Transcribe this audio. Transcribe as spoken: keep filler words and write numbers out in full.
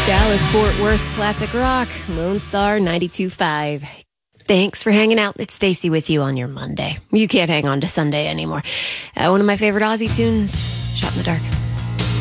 Dallas Fort Worth's classic rock, Lone Star ninety-two point five. Thanks for hanging out. It's Stacy with you on your Monday. You can't hang on to Sunday anymore. Uh, one of my favorite Aussie tunes, Shot in the Dark.